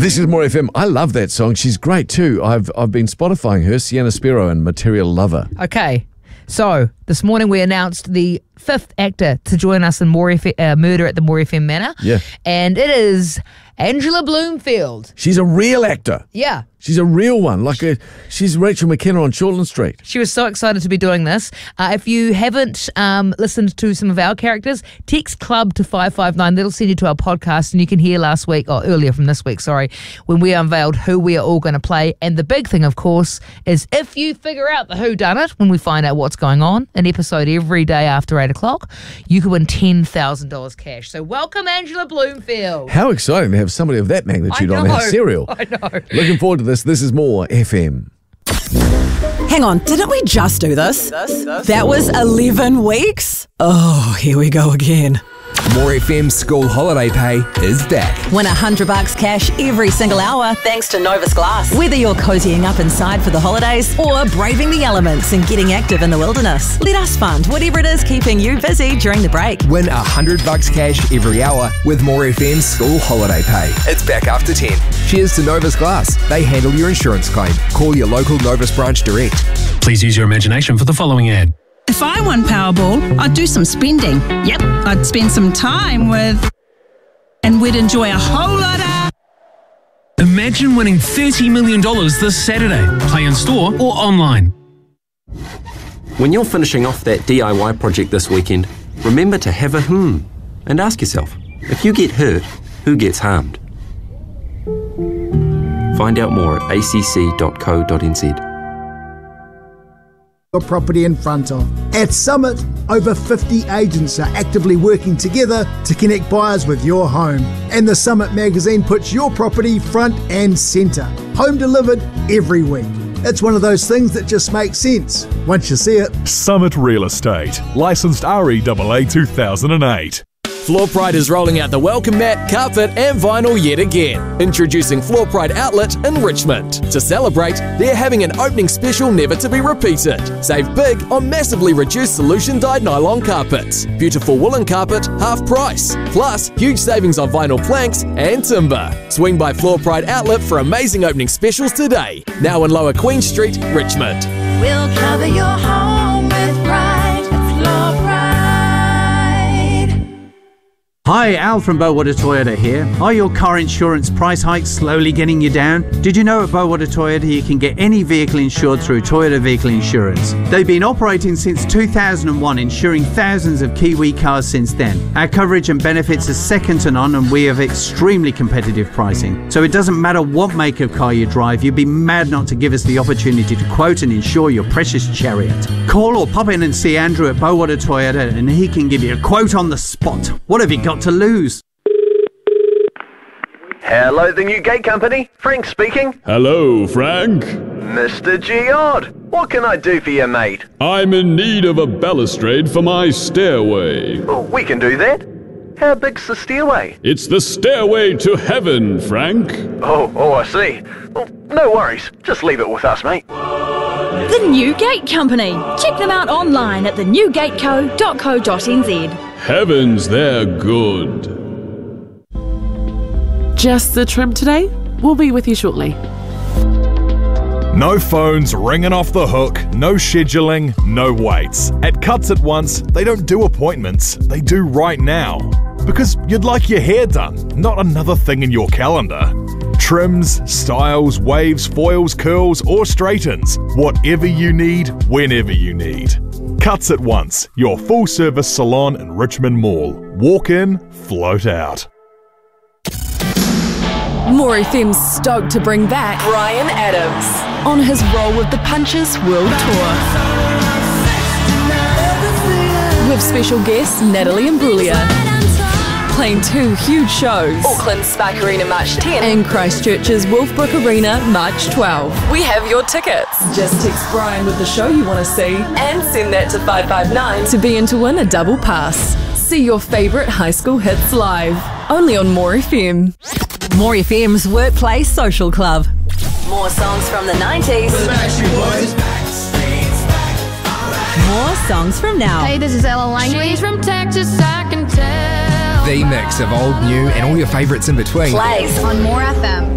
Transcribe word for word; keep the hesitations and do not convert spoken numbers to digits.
This is More F M. I love that song. She's great too. I've I've been Spotifying her, Sienna Spiro and Material Lover. Okay, so this morning we announced the fifth actor to join us in More F- uh, Murder at the More F M Manor. Yeah. And it is Angela Bloomfield. She's a real actor. Yeah. She's a real one. Like a, she's Rachel McKenna on Shortland Street. She was so excited to be doing this. Uh, if you haven't um, listened to some of our characters, text club to five five nine. That'll send you to our podcast, and you can hear last week, or earlier from this week, sorry, when we unveiled who we are all going to play. And the big thing, of course, is if you figure out the whodunit, when we find out what's going on, an episode every day after eight o'clock, you could win ten thousand dollars cash. So welcome, Angela Bloomfield. How exciting to have somebody of that magnitude I on know, our serial. I know. Looking forward to this. This is More F M. Hang on, didn't we just do this? That was eleven weeks? Oh, here we go again. More F M school holiday pay is back. Win a hundred bucks cash every single hour thanks to Novus Glass. Whether you're cozying up inside for the holidays or braving the elements and getting active in the wilderness, let us fund whatever it is keeping you busy during the break. Win a hundred bucks cash every hour with More F M school holiday pay. It's back after ten. Cheers to Novus Glass. They handle your insurance claim. Call your local Novus branch direct. Please use your imagination for the following ad. If I won Powerball, I'd do some spending. Yep, I'd spend some time with... and we'd enjoy a whole lot of... Imagine winning thirty million dollars this Saturday. Play in store or online. When you're finishing off that D I Y project this weekend, remember to have a hmm and ask yourself, if you get hurt, who gets harmed? Find out more at a c c dot co dot n z. Your property in front of. At Summit, over fifty agents are actively working together to connect buyers with your home. And the Summit magazine puts your property front and centre. Home delivered every week. It's one of those things that just makes sense once you see it. Summit Real Estate, licensed R E A A two thousand eight. Floor Pride is rolling out the welcome mat, carpet and vinyl yet again. Introducing Floor Pride Outlet in Richmond. To celebrate, they're having an opening special never to be repeated. Save big on massively reduced solution dyed nylon carpets. Beautiful woolen carpet, half price. Plus, huge savings on vinyl planks and timber. Swing by Floor Pride Outlet for amazing opening specials today. Now in Lower Queen Street, Richmond. We'll cover your home with pride. Floor Pride. Hi, Al from Bowater Toyota here. Are your car insurance price hikes slowly getting you down? Did you know at Bowater Toyota you can get any vehicle insured through Toyota Vehicle Insurance? They've been operating since two thousand one, insuring thousands of Kiwi cars since then. Our coverage and benefits are second to none, and we have extremely competitive pricing. So it doesn't matter what make of car you drive, you'd be mad not to give us the opportunity to quote and insure your precious chariot. Call or pop in and see Andrew at Bowater Toyota and he can give you a quote on the spot. What have you got to lose? Hello, the New Gate Company. Frank speaking. Hello, Frank. Mister Giard, what can I do for you, mate? I'm in need of a balustrade for my stairway. Oh, we can do that. How big's the stairway? It's the stairway to heaven, Frank. Oh, oh, I see. Well, no worries. Just leave it with us, mate. The New Gate Company. Check them out online at the new gate co dot co dot n z. Heavens, they're good. Just the trim today? We'll be with you shortly. No phones ringing off the hook, no scheduling, no waits. At Cuts At Once, they don't do appointments, they do right now. Because you'd like your hair done, not another thing in your calendar. Trims, styles, waves, foils, curls, or straightens. Whatever you need, whenever you need. Cuts At Once, your full-service salon in Richmond Mall. Walk in, float out. More F M's stoked to bring back Bryan Adams on his Roll with the Punches World Tour. With special guests Natalie Imbruglia. Playing two huge shows. Auckland Spark Arena March tenth and Christchurch's Wolfbrook Arena March twelfth. We have your tickets. Just text Bryan with the show you want to see and send that to five five nine to be in to win a double pass. See your favourite high school hits live. Only on More F M. More F M's Workplace Social Club. More songs from the nineties. More songs from now. Hey, this is Ella Langley. She's from Texas, I can tell. The mix of old, new and all your favourites in between. Plays on More F M.